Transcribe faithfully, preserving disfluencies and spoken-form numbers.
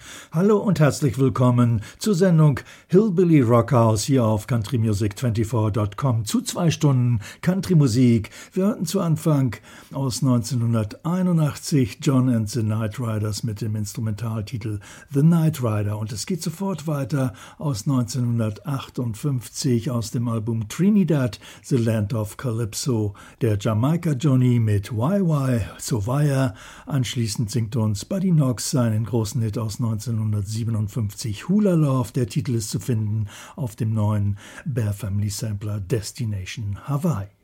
Hallo und herzlich willkommen zur Sendung Hillbilly Rockhouse hier auf country music vierundzwanzig Punkt com zu zwei Stunden Country-Musik. Wir hörten zu Anfang aus neunzehnhunderteinundachtzig John and the Night Riders mit dem Instrumentaltitel The Night Rider und es geht sofort weiter aus neunzehnhundertachtundfünfzig aus dem Album Trinidad, The Land of Calypso, der Jamaica Johnny mit Why Why So Wire. Anschließend singt uns Buddy Knox seinen großen Hit aus neunzehnhundertsiebenundfünfzig, Hula Love. Der Titel ist zu finden auf dem neuen Bear Family Sampler Destination Hawaii.